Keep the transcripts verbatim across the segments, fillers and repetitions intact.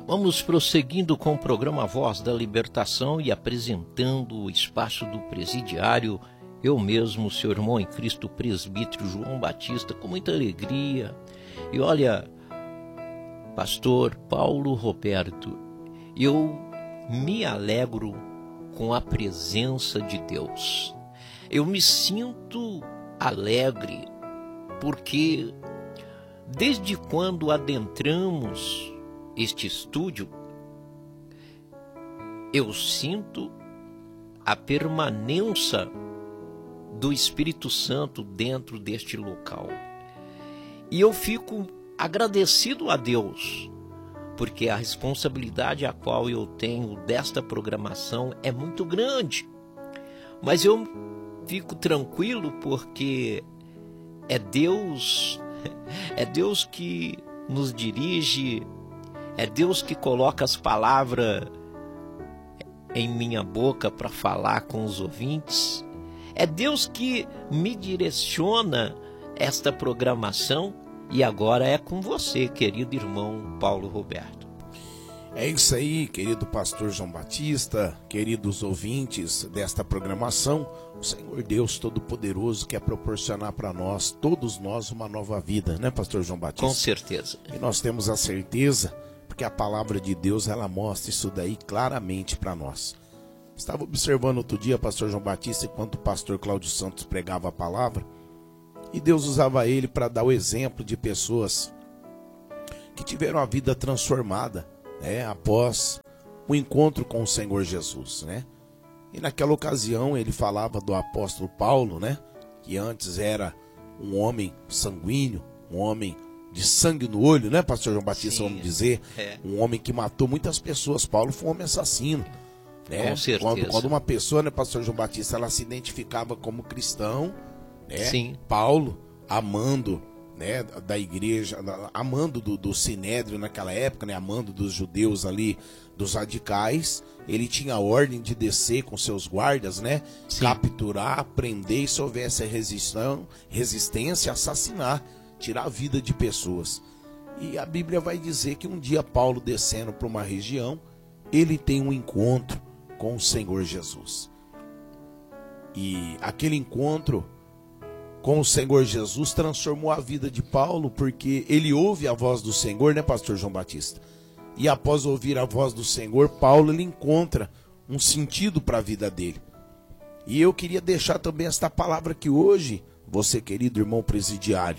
Vamos prosseguindo com o programa Voz da Libertação e apresentando o espaço do presidiário, eu mesmo, seu irmão em Cristo, presbítero João Batista, com muita alegria. E olha, pastor Paulo Roberto, eu me alegro com a presença de Deus. Eu me sinto alegre porque desde quando adentramos este estúdio, eu sinto a permanência do Espírito Santo dentro deste local. E eu fico agradecido a Deus, porque a responsabilidade a qual eu tenho desta programação é muito grande. Mas eu fico tranquilo porque é Deus, é Deus que nos dirige, é Deus que coloca as palavras em minha boca para falar com os ouvintes. É Deus que me direciona esta programação e agora é com você, querido irmão Paulo Roberto. É isso aí, querido pastor João Batista, queridos ouvintes desta programação. O Senhor Deus Todo-Poderoso quer proporcionar para nós, todos nós, uma nova vida, né, pastor João Batista? Com certeza. E nós temos a certeza, porque a palavra de Deus, ela mostra isso daí claramente para nós. Estava observando outro dia, pastor João Batista, enquanto o pastor Cláudio Santos pregava a palavra, e Deus usava ele para dar o exemplo de pessoas que tiveram a vida transformada, né, após o encontro com o Senhor Jesus, né? E naquela ocasião ele falava do apóstolo Paulo, né, que antes era um homem sanguíneo, um homem de sangue no olho, né, pastor João Batista? Sim, vamos dizer, é. Um homem que matou muitas pessoas. Paulo foi um homem assassino, né? Com certeza. Quando, quando uma pessoa, né, pastor João Batista, ela se identificava como cristão, né? Sim. Paulo, amando, né, da igreja, amando do, do Sinédrio naquela época, né, amando dos judeus ali, dos radicais, ele tinha a ordem de descer com seus guardas, né, Sim. capturar, prender, e se houvesse resistência, resistência, assassinar, tirar a vida de pessoas. E a Bíblia vai dizer que um dia Paulo, descendo para uma região, ele tem um encontro com o Senhor Jesus. E aquele encontro com o Senhor Jesus transformou a vida de Paulo, porque ele ouve a voz do Senhor, né, pastor João Batista? E após ouvir a voz do Senhor, Paulo, ele encontra um sentido para a vida dele. E eu queria deixar também esta palavra que hoje, você, querido irmão presidiário,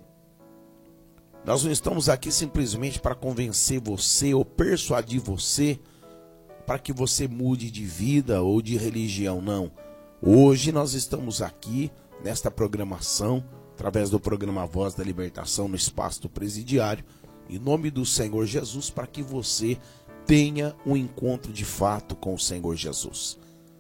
nós não estamos aqui simplesmente para convencer você ou persuadir você para que você mude de vida ou de religião, não. Hoje nós estamos aqui nesta programação, através do programa Voz da Libertação, no espaço do presidiário, em nome do Senhor Jesus, para que você tenha um encontro de fato com o Senhor Jesus.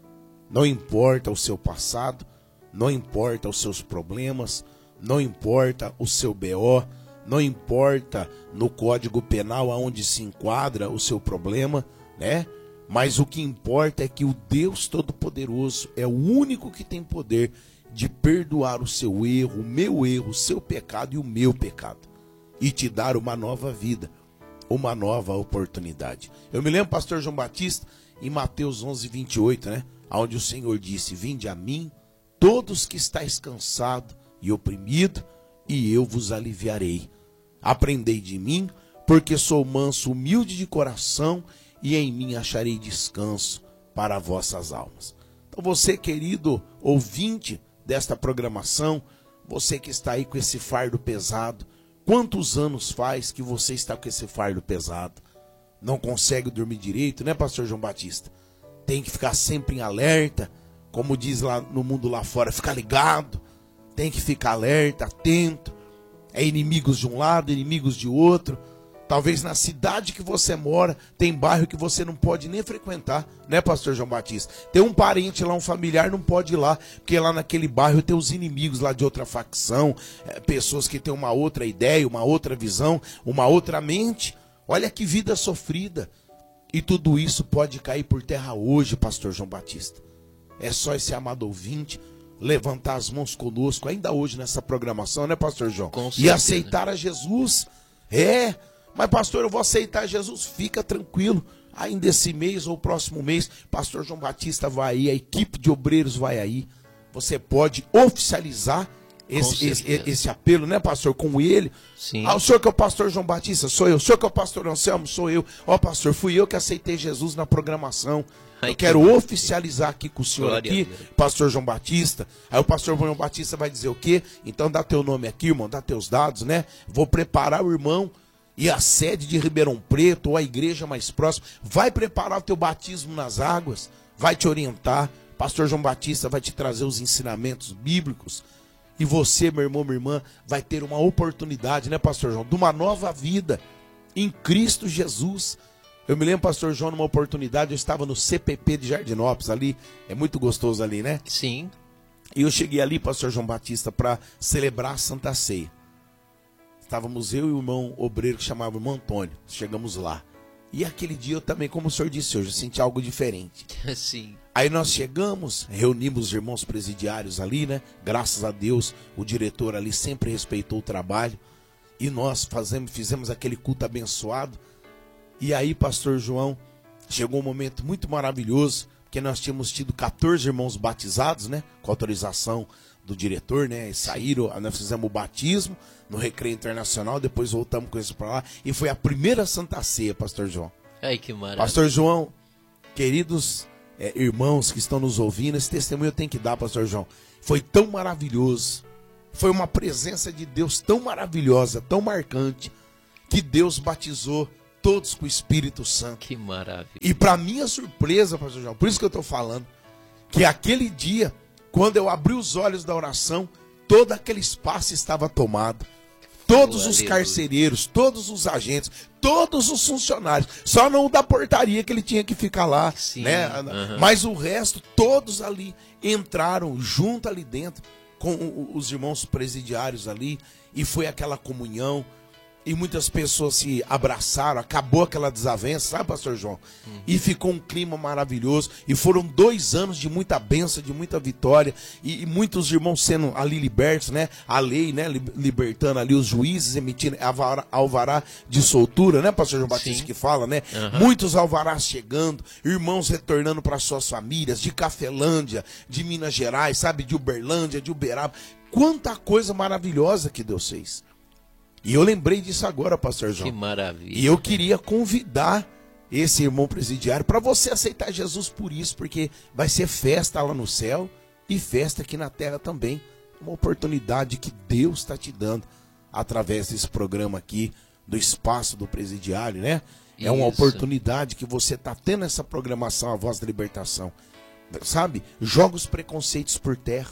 Não importa o seu passado, não importa os seus problemas, não importa o seu B O, não importa no Código Penal aonde se enquadra o seu problema, né? Mas o que importa é que o Deus Todo-Poderoso é o único que tem poder de perdoar o seu erro, o meu erro, o seu pecado e o meu pecado, e te dar uma nova vida, uma nova oportunidade. Eu me lembro, pastor João Batista, em Mateus onze, vinte e oito, né? Onde o Senhor disse: vinde a mim, todos que estáis cansados e oprimidos, e eu vos aliviarei. Aprendei de mim, porque sou manso, humilde de coração, e em mim acharei descanso para vossas almas. Então você, querido ouvinte desta programação, você que está aí com esse fardo pesado, quantos anos faz que você está com esse fardo pesado? Não consegue dormir direito, né, pastor João Batista? Tem que ficar sempre em alerta, como diz lá no mundo lá fora, ficar ligado, tem que ficar alerta, atento. É inimigos de um lado, inimigos de outro. Talvez na cidade que você mora, tem bairro que você não pode nem frequentar, né, pastor João Batista? Tem um parente lá, um familiar, não pode ir lá, porque lá naquele bairro tem os inimigos lá de outra facção, é, pessoas que têm uma outra ideia, uma outra visão, uma outra mente. Olha que vida sofrida. E tudo isso pode cair por terra hoje, pastor João Batista. É só esse amado ouvinte levantar as mãos conosco, ainda hoje nessa programação, né, pastor João? Com e aceitar a Jesus. É, Mas pastor, eu vou aceitar Jesus. Fica tranquilo. Ainda esse mês ou próximo mês, pastor João Batista vai aí, a equipe de obreiros vai aí. Você pode oficializar esse, esse, esse apelo, né, pastor? Com ele. Sim. Ah, o senhor que é o pastor João Batista? Sou eu. O senhor que é o pastor Anselmo? Sou eu. Ó, pastor, fui eu que aceitei Jesus na programação. Ai, eu quero que oficializar aqui com o senhor, Glória aqui, pastor João Batista. Aí o pastor João Batista vai dizer o quê? Então dá teu nome aqui, irmão, dá teus dados, né? Vou preparar o irmão e a sede de Ribeirão Preto ou a igreja mais próxima. Vai preparar o teu batismo nas águas, vai te orientar. Pastor João Batista vai te trazer os ensinamentos bíblicos. E você, meu irmão, minha irmã, vai ter uma oportunidade, né, pastor João? De uma nova vida em Cristo Jesus. Eu me lembro, pastor João, numa oportunidade, eu estava no C P P de Jardinópolis ali. É muito gostoso ali, né? Sim. E eu cheguei ali, pastor João Batista, para celebrar a Santa Ceia. Estávamos eu e o irmão obreiro que chamava irmão Antônio. Chegamos lá. E aquele dia eu também, como o senhor disse hoje, eu senti algo diferente. Sim. Aí nós chegamos, reunimos os irmãos presidiários ali, né? Graças a Deus, o diretor ali sempre respeitou o trabalho. E nós fazemos, fizemos aquele culto abençoado. E aí, pastor João, chegou um momento muito maravilhoso, porque nós tínhamos tido quatorze irmãos batizados, né? Com autorização do diretor, né? E saíram, nós fizemos o batismo no Recreio Internacional, depois voltamos com isso para lá. E foi a primeira Santa Ceia, pastor João. Ai, que maravilha. Pastor João, queridos é, irmãos que estão nos ouvindo, esse testemunho eu tenho que dar, pastor João. Foi tão maravilhoso. Foi uma presença de Deus tão maravilhosa, tão marcante, que Deus batizou todos com o Espírito Santo. Que maravilha. E para minha surpresa, pastor João, por isso que eu estou falando, que aquele dia, quando eu abri os olhos da oração, todo aquele espaço estava tomado. Todos os carcereiros, todos os agentes, todos os funcionários. Só não o da portaria que ele tinha que ficar lá. Sim, né? Uhum. Mas o resto, todos ali entraram junto ali dentro com os irmãos presidiários ali. E foi aquela comunhão. E muitas pessoas se abraçaram, acabou aquela desavença, sabe, pastor João? Uhum. E ficou um clima maravilhoso. E foram dois anos de muita bênção, de muita vitória. E, e muitos irmãos sendo ali libertos, né? A lei, né? Libertando ali os juízes, emitindo alvará, alvará de soltura, né, pastor João Batista? Sim. Que fala, né? Uhum. Muitos alvarás chegando, irmãos retornando para suas famílias, de Cafelândia, de Minas Gerais, sabe? De Uberlândia, de Uberaba. Quanta coisa maravilhosa que Deus fez. E eu lembrei disso agora, pastor João. Que maravilha. E eu queria convidar esse irmão presidiário para você aceitar Jesus por isso, porque vai ser festa lá no céu e festa aqui na terra também. Uma oportunidade que Deus está te dando através desse programa aqui, do Espaço do Presidiário, né? É uma Isso. oportunidade que você está tendo essa programação, a Voz da Libertação. Sabe? Joga os preconceitos por terra.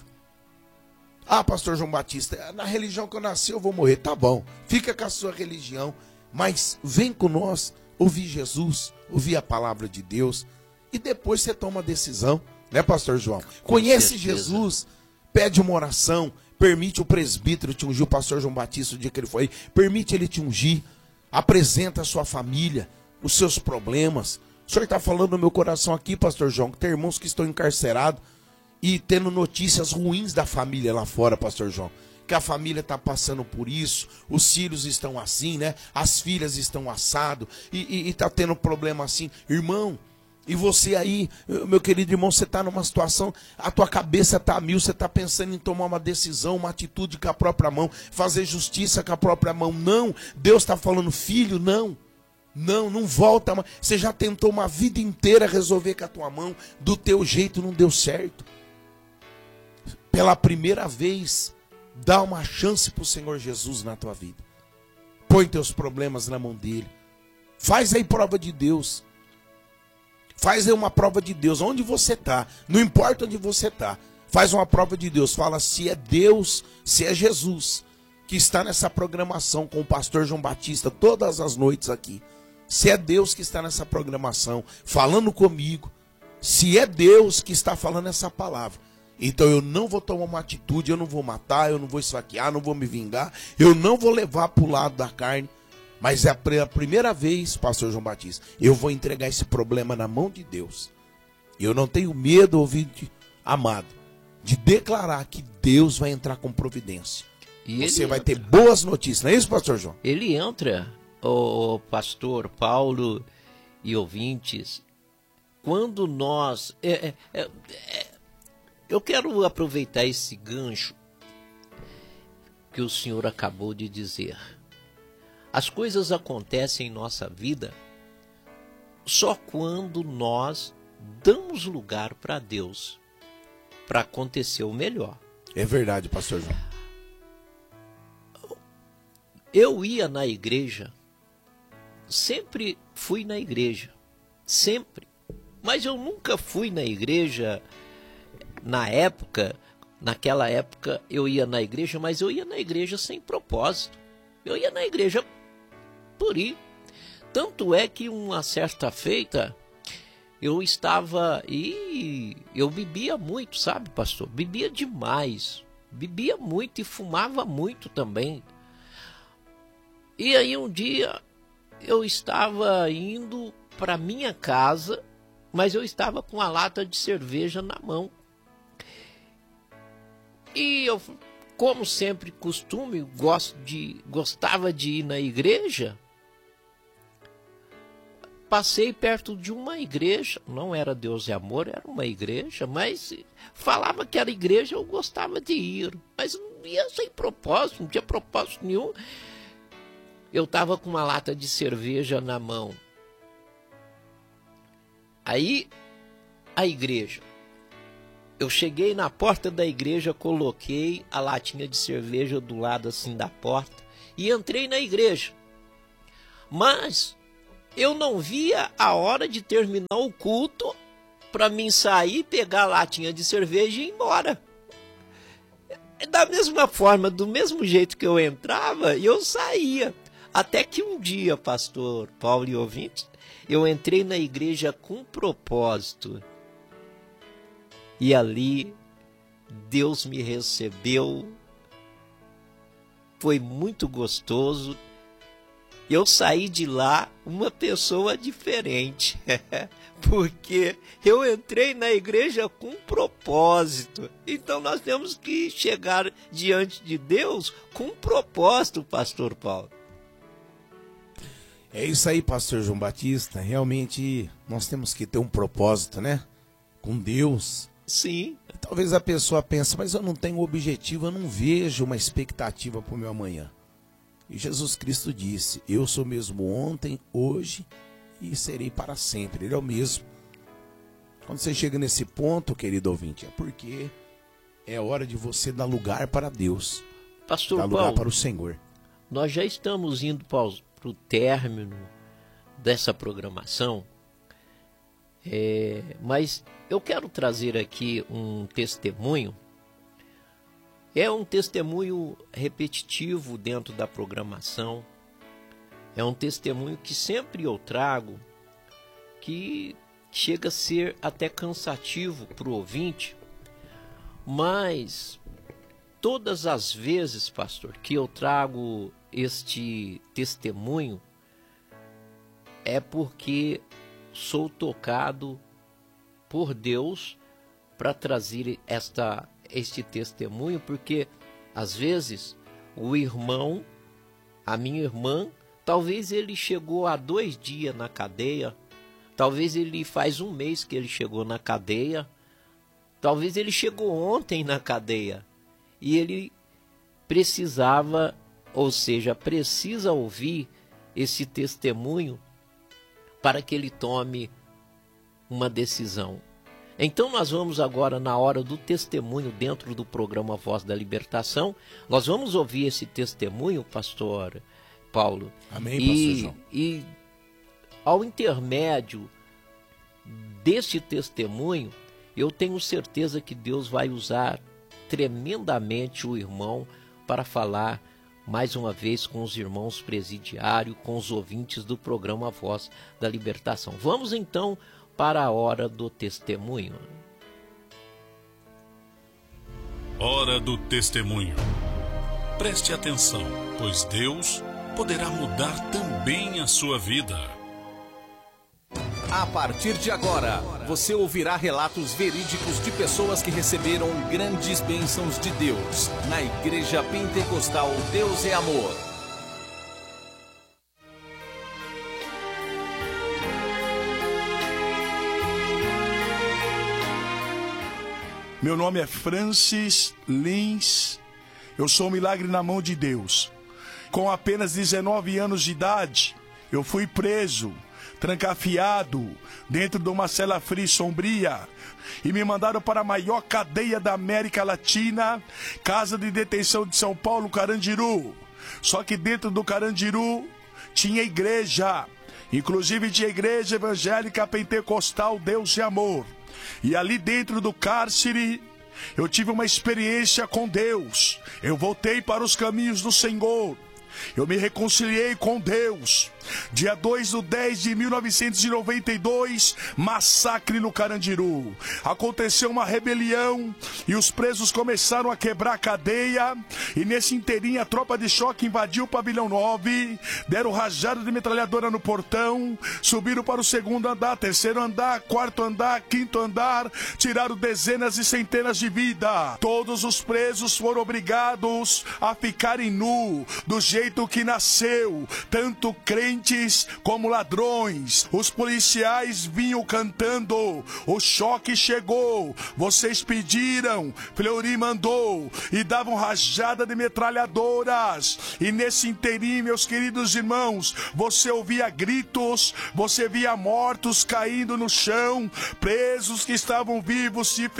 Ah, pastor João Batista, na religião que eu nasci eu vou morrer. Tá bom, fica com a sua religião, mas vem com nós, ouvir Jesus, ouvir a palavra de Deus, e depois você toma a decisão, né, pastor João? Com Conhece certeza. Jesus, pede uma oração, permite o presbítero te ungir, o pastor João Batista, o dia que ele foi aí, permite ele te ungir, apresenta a sua família, os seus problemas. O senhor está falando no meu coração aqui, pastor João, que tem irmãos que estão encarcerados, e tendo notícias ruins da família lá fora, pastor João. Que a família está passando por isso, os filhos estão assim, né? As filhas estão assado e está tendo problema assim. Irmão, e você aí, meu querido irmão, você está numa situação, a tua cabeça está a mil, você está pensando em tomar uma decisão, uma atitude com a própria mão, fazer justiça com a própria mão. Não, Deus está falando, filho, não. Não, não volta. Você já tentou uma vida inteira resolver com a tua mão, do teu jeito não deu certo. Pela primeira vez, dá uma chance para o Senhor Jesus na tua vida. Põe teus problemas na mão dele. Faz aí prova de Deus. Faz aí uma prova de Deus. Onde você está, não importa onde você está. Faz uma prova de Deus. Fala se é Deus, se é Jesus que está nessa programação com o pastor João Batista todas as noites aqui. Se é Deus que está nessa programação falando comigo. Se é Deus que está falando essa palavra. Então eu não vou tomar uma atitude, eu não vou matar, eu não vou esfaquear, não vou me vingar, eu não vou levar para o lado da carne. Mas é a primeira vez, pastor João Batista, eu vou entregar esse problema na mão de Deus. Eu não tenho medo, ouvinte amado, de declarar que Deus vai entrar com providência. E Você ele vai entra. ter boas notícias, não é isso, pastor João? Ele entra ô pastor Paulo e ouvintes, quando nós... É, é, é, eu quero aproveitar esse gancho que o senhor acabou de dizer. As coisas acontecem em nossa vida só quando nós damos lugar para Deus, para acontecer o melhor. É verdade, pastor João. Eu ia na igreja, sempre fui na igreja, sempre. Mas eu nunca fui na igreja, na época, naquela época eu ia na igreja, mas eu ia na igreja sem propósito. Eu ia na igreja por ir. Tanto é que uma certa feita eu estava e eu bebia muito, sabe, pastor? Bebia demais, bebia muito e fumava muito também. E aí um dia eu estava indo para minha casa, mas eu estava com a lata de cerveja na mão. E eu, como sempre costume, gosto de, gostava de ir na igreja. Passei perto de uma igreja, não era Deus e Amor, era uma igreja, mas falava que era igreja, eu gostava de ir, mas não ia sem propósito, não tinha propósito nenhum. Eu estava com uma lata de cerveja na mão. Aí, a igreja. Eu cheguei na porta da igreja, coloquei a latinha de cerveja do lado assim da porta e entrei na igreja. Mas eu não via a hora de terminar o culto para mim sair, pegar a latinha de cerveja e ir embora. Da mesma forma, do mesmo jeito que eu entrava, eu saía. Até que um dia, pastor Paulo e ouvintes, eu entrei na igreja com propósito. E ali, Deus me recebeu. Foi muito gostoso. Eu saí de lá uma pessoa diferente. Porque eu entrei na igreja com propósito. Então nós temos que chegar diante de Deus com propósito, pastor Paulo. É isso aí, pastor João Batista. Realmente nós temos que ter um propósito, né? Com Deus. Sim. Talvez a pessoa pense, mas eu não tenho objetivo, eu não vejo uma expectativa para o meu amanhã. E Jesus Cristo disse, eu sou mesmo ontem, hoje e serei para sempre. Ele é o mesmo. Quando você chega nesse ponto, querido ouvinte, é porque é hora de você dar lugar para Deus. Pastor dar lugar Paulo, para o Senhor. Nós já estamos indo para o término dessa programação, é, mas eu quero trazer aqui um testemunho. É um testemunho repetitivo dentro da programação. É um testemunho que sempre eu trago, que chega a ser até cansativo para o ouvinte, mas todas as vezes, pastor, que eu trago este testemunho, é porque sou tocado por Deus para trazer esta, este testemunho, porque às vezes o irmão, a minha irmã, talvez ele chegou há dois dias na cadeia, talvez ele faz um mês que ele chegou na cadeia, talvez ele chegou ontem na cadeia e ele precisava, ou seja, precisa ouvir esse testemunho para que ele tome uma decisão. Então nós vamos agora na hora do testemunho dentro do programa Voz da Libertação. Nós vamos ouvir esse testemunho, pastor Paulo. Amém, e, pastor João. E ao intermédio deste testemunho, eu tenho certeza que Deus vai usar tremendamente o irmão para falar mais uma vez com os irmãos presidiários, com os ouvintes do programa Voz da Libertação. Vamos então para a hora do testemunho. Hora do testemunho. Preste atenção, pois Deus poderá mudar também a sua vida. A partir de agora, você ouvirá relatos verídicos de pessoas que receberam grandes bênçãos de Deus na Igreja Pentecostal Deus é Amor. Meu nome é Francis Lins. Eu sou um milagre na mão de Deus. Com apenas dezenove anos de idade, eu fui preso, trancafiado, dentro de uma cela fria e sombria, e me mandaram para a maior cadeia da América Latina, Casa de Detenção de São Paulo, Carandiru. Só que dentro do Carandiru tinha igreja, inclusive tinha igreja evangélica pentecostal Deus e Amor. E ali dentro do cárcere, eu tive uma experiência com Deus. Eu voltei para os caminhos do Senhor. Eu me reconciliei com Deus. Dia dois de dez de mil novecentos e noventa e dois, massacre no Carandiru. Aconteceu uma rebelião e os presos começaram a quebrar a cadeia. E nesse inteirinho a tropa de choque invadiu o pavilhão nove, deram rajada de metralhadora no portão, subiram para o segundo andar, terceiro andar, quarto andar, quinto andar, tiraram dezenas e centenas de vidas. Todos os presos foram obrigados a ficarem nu, do jeito que nasceu, tanto crentes como ladrões. Os policiais vinham cantando: o choque chegou, vocês pediram, Fleury mandou, e davam rajada de metralhadoras. E nesse inteirinho, meus queridos irmãos, você ouvia gritos, você via mortos caindo no chão, presos que estavam vivos se